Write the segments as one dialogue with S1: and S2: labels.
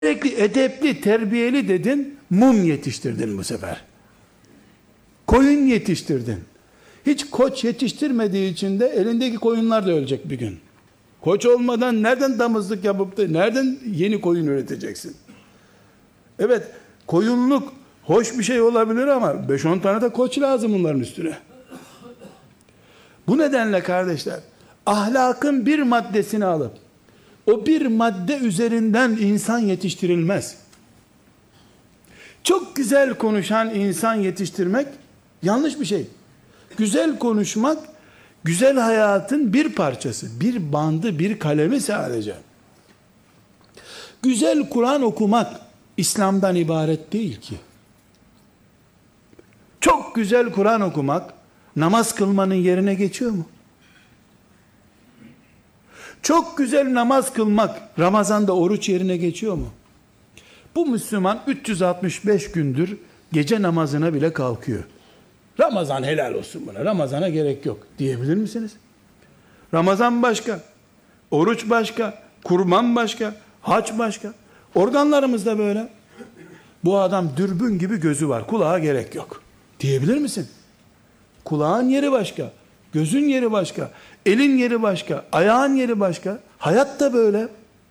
S1: Sürekli edepli, terbiyeli dedin, mum yetiştirdin bu sefer. Koyun yetiştirdin. Hiç koç yetiştirmediği için de elindeki koyunlar da ölecek bir gün. Koç olmadan nereden damızlık yapıp da nereden yeni koyun üreteceksin? Evet, koyunluk hoş bir şey olabilir ama 5-10 tane de koç lazım bunların üstüne. Bu nedenle kardeşler, ahlakın bir maddesini alıp o bir madde üzerinden insan yetiştirilmez. Çok güzel konuşan insan yetiştirmek yanlış bir şey. Güzel konuşmak, güzel hayatın bir parçası, bir bandı, bir kalemi sadece. Güzel Kur'an okumak İslam'dan ibaret değil ki. Çok güzel Kur'an okumak namaz kılmanın yerine geçiyor mu? Çok güzel namaz kılmak Ramazan'da oruç yerine geçiyor mu? Bu Müslüman 365 gündür gece namazına bile kalkıyor. Ramazan helal olsun buna. Ramazana gerek yok diyebilir misiniz? Ramazan başka, oruç başka, kurban başka, hac başka. Organlarımız da böyle. Bu adam dürbün gibi gözü var, kulağa gerek yok diyebilir misin? Kulağın yeri başka, gözün yeri başka, elin yeri başka, ayağın yeri başka. Hayat da böyle.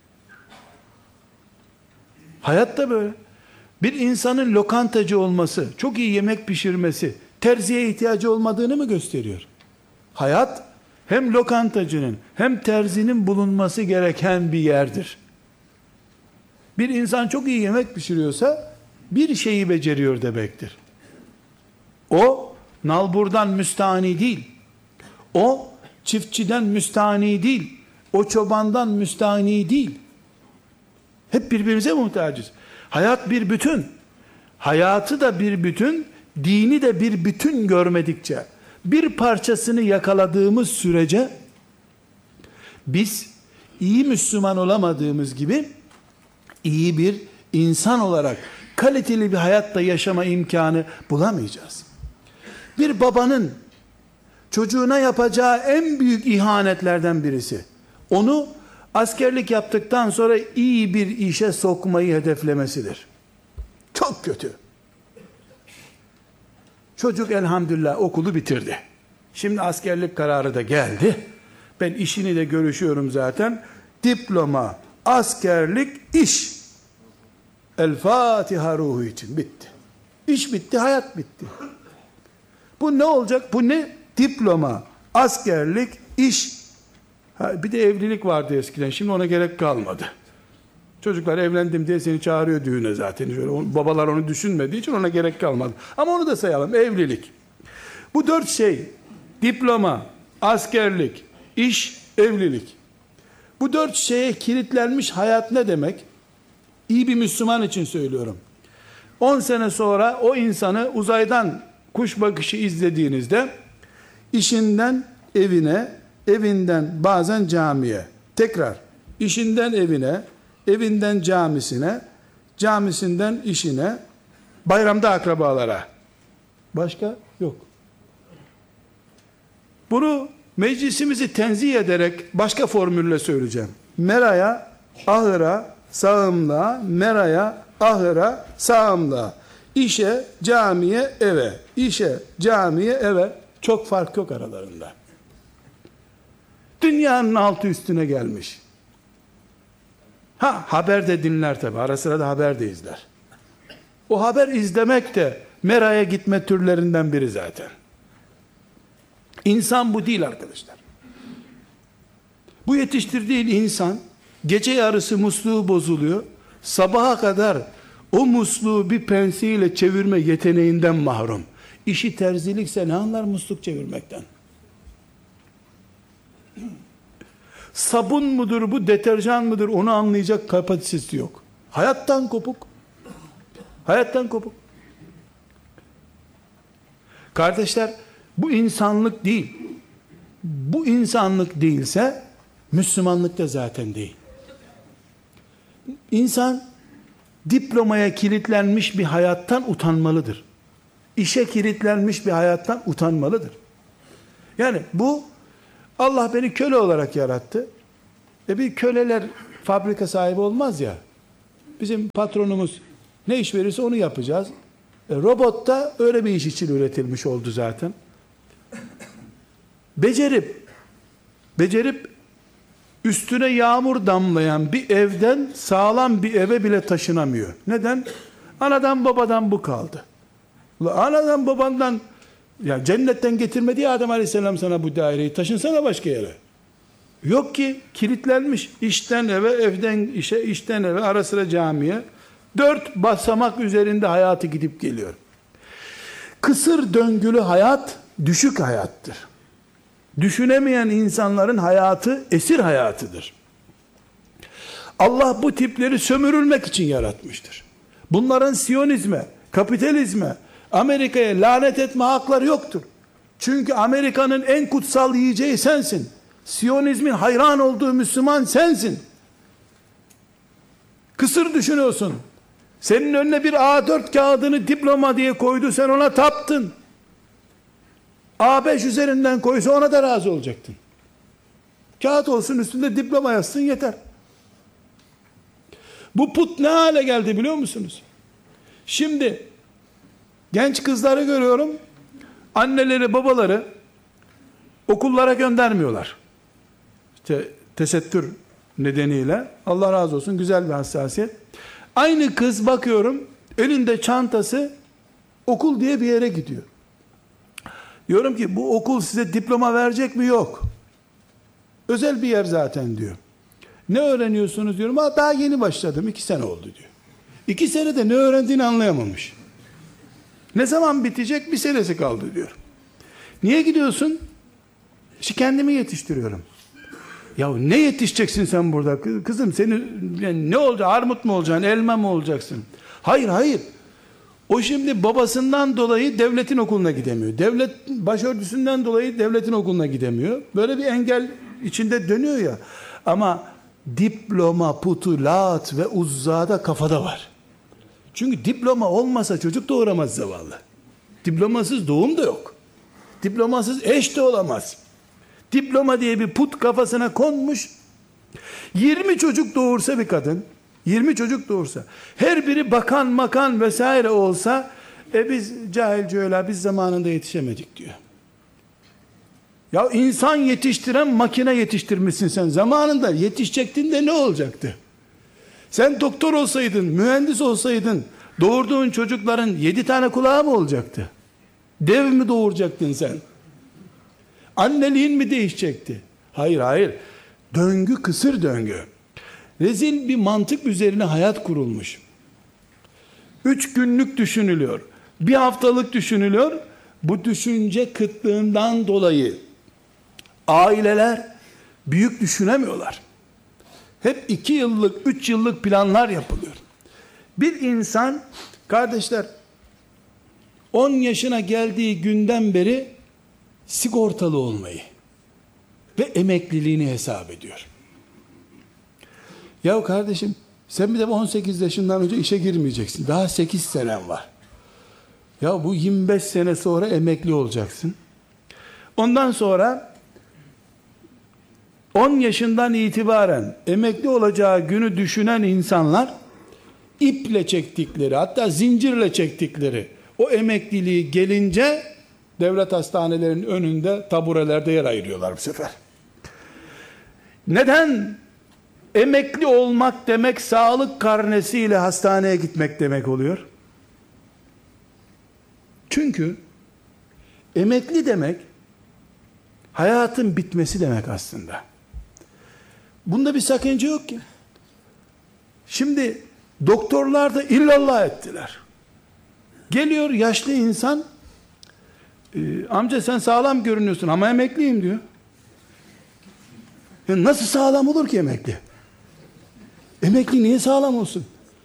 S1: Hayat da böyle. Bir insanın lokantacı olması, çok iyi yemek pişirmesi, terziye ihtiyacı olmadığını mı gösteriyor? Hayat, hem lokantacının hem terzinin bulunması gereken bir yerdir. Bir insan çok iyi yemek pişiriyorsa, bir şeyi beceriyor demektir. O, nalburdan müstahni değil. O, çiftçiden müstahni değil. O çobandan müstahni değil. Hep birbirimize muhtacız. Hayat bir bütün. Hayatı da bir bütün, dini de bir bütün görmedikçe, bir parçasını yakaladığımız sürece, biz iyi Müslüman olamadığımız gibi, iyi bir insan olarak kaliteli bir hayatta yaşama imkanı bulamayacağız. Bir babanın çocuğuna yapacağı en büyük ihanetlerden birisi, onu askerlik yaptıktan sonra iyi bir işe sokmayı hedeflemesidir. Çok kötü. Çocuk elhamdülillah okulu bitirdi. Şimdi askerlik kararı da geldi. Ben işini de görüşüyorum zaten. Diploma, askerlik, iş. El Fatiha ruhu için bitti. İş bitti, hayat bitti. Bu ne olacak? Bu ne? Diploma, askerlik, iş. Bir de evlilik vardı eskiden. Şimdi ona gerek kalmadı. Çocuklar evlendim diye seni çağırıyor düğüne zaten. Şöyle, babalar onu düşünmediği için ona gerek kalmadı. Ama onu da sayalım. Evlilik. Bu 4 şey. Diploma, askerlik, iş, evlilik. Bu 4 şeye kilitlenmiş hayat ne demek? İyi bir Müslüman için söylüyorum. 10 sene sonra o insanı uzaydan kuş bakışı izlediğinizde işinden evine, evinden bazen camiye, tekrar işinden evine, evinden camisine, camisinden işine, bayramda akrabalara. Başka yok. Bunu meclisimizi tenzih ederek başka formülle söyleyeceğim. Meraya, ahıra, sağımlığa, meraya, ahıra, sağımlığa. İşe, camiye, eve. İşe, camiye, eve. Çok fark yok aralarında. Dünyanın altı üstüne gelmiş. Haber de dinler tabi. Ara sıra da haber de izler. O haber izlemek de meraya gitme türlerinden biri zaten. İnsan bu değil arkadaşlar. Bu yetiştirdiğin insan gece yarısı musluğu bozuluyor. Sabaha kadar o musluğu bir pensiyle çevirme yeteneğinden mahrum. İşi terzilikse ne anlar musluk çevirmekten? Sabun mudur bu, deterjan mıdır onu anlayacak kapasitesi yok. Hayattan kopuk. Hayattan kopuk. Kardeşler, bu insanlık değil. Bu insanlık değilse Müslümanlık da zaten değil. İnsan diplomaya kilitlenmiş bir hayattan utanmalıdır. İşe kilitlenmiş bir hayattan utanmalıdır. Yani bu, Allah beni köle olarak yarattı. Bir köleler fabrika sahibi olmaz ya. Bizim patronumuz ne iş verirse onu yapacağız. Robot da öyle bir iş için üretilmiş oldu zaten. Becerip üstüne yağmur damlayan bir evden sağlam bir eve bile taşınamıyor. Neden? Anadan babadan bu kaldı. Anadan babandan, ya cennetten getirmedi ya Adem Aleyhisselam sana bu daireyi, taşınsana başka yere. Yok ki, kilitlenmiş. İşten eve, evden işe, işten eve, ara sıra camiye. 4 basamak üzerinde hayatı gidip geliyor. Kısır döngülü hayat düşük hayattır. Düşünemeyen insanların hayatı esir hayatıdır. Allah bu tipleri sömürülmek için yaratmıştır. Bunların Siyonizme, kapitalizme, Amerika'ya lanet etme hakları yoktur. Çünkü Amerika'nın en kutsal yiyeceği sensin. Siyonizmin hayran olduğu Müslüman sensin. Kısır düşünüyorsun. Senin önüne bir A4 kağıdını diploma diye koydu, sen ona taptın. A5 üzerinden koysa ona da razı olacaktın. Kağıt olsun, üstünde diploma yazsın, yeter. Bu put ne hale geldi biliyor musunuz? Şimdi genç kızları görüyorum. Anneleri, babaları okullara göndermiyorlar. İşte tesettür nedeniyle. Allah razı olsun, güzel bir hassasiyet. Aynı kız bakıyorum, elinde çantası, okul diye bir yere gidiyor. Diyorum ki bu okul size diploma verecek mi? Yok. Özel bir yer zaten diyor. Ne öğreniyorsunuz diyorum. Daha yeni başladım, 2 sene oldu diyor. 2 senede ne öğrendiğini anlayamamış. Ne zaman bitecek? 1 senesi kaldı diyor. Niye gidiyorsun? İşte kendimi yetiştiriyorum. Ya ne yetişeceksin sen burada? Kızım seni yani ne olacak? Armut mu olacaksın? Elma mı olacaksın? Hayır. O şimdi babasından dolayı devletin okuluna gidemiyor. Devlet başörtüsünden dolayı devletin okuluna gidemiyor. Böyle bir engel içinde dönüyor ya. Ama diploma, putulat ve uzzada kafada var. Çünkü diploma olmasa çocuk doğuramaz zavallı. Diplomasız doğum da yok. Diplomasız eş de olamaz. Diploma diye bir put kafasına konmuş. 20 çocuk doğursa bir kadın, 20 çocuk doğursa, her biri bakan makan vesaire olsa, biz cahilce öyle, biz zamanında yetişemedik diyor. Ya insan yetiştiren makine yetiştirmişsin sen. Zamanında yetişecektin de ne olacaktı? Sen doktor olsaydın, mühendis olsaydın, doğurduğun çocukların 7 tane kulağı mı olacaktı? Dev mi doğuracaktın sen? Anneliğin mi değişecekti? Hayır. Döngü kısır döngü. Rezil bir mantık üzerine hayat kurulmuş. 3 günlük düşünülüyor. 1 haftalık düşünülüyor. Bu düşünce kıtlığından dolayı aileler büyük düşünemiyorlar. Hep 2 yıllık, 3 yıllık planlar yapılıyor. Bir insan, kardeşler, 10 yaşına geldiği günden beri sigortalı olmayı ve emekliliğini hesap ediyor. Ya kardeşim, sen bir de 18 yaşından önce işe girmeyeceksin. Daha 8 senen var. Ya bu 25 sene sonra emekli olacaksın. Ondan sonra 10 yaşından itibaren emekli olacağı günü düşünen insanlar iple çektikleri, hatta zincirle çektikleri o emekliliği gelince devlet hastanelerinin önünde taburelerde yer ayırıyorlar bu sefer. Neden? Emekli olmak demek sağlık karnesiyle hastaneye gitmek demek oluyor. Çünkü emekli demek hayatın bitmesi demek aslında. Bunda bir sakınca yok ki. Şimdi doktorlar da illallah ettiler. Geliyor yaşlı insan, amca sen sağlam görünüyorsun ama emekliyim diyor. Ya nasıl sağlam olur ki emekli? Emekli niye sağlam olsun?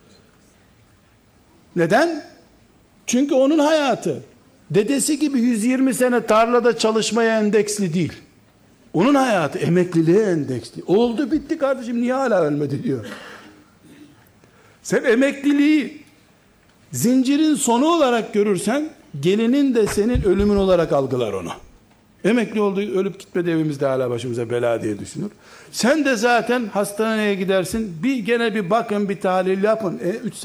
S1: Neden? Çünkü onun hayatı dedesi gibi 120 sene tarlada çalışmaya endeksli değil. Onun hayatı emekliliğe endeksli. Oldu bitti kardeşim, niye hala ölmedi diyor. Sen emekliliği zincirin sonu olarak görürsen, gelinin de senin ölümün olarak algılar onu. Emekli oldu, ölüp gitmedi, evimizde hala başımıza bela diye düşünür. Sen de zaten hastaneye gidersin. Gene bir bakın, bir tahlil yapın. 3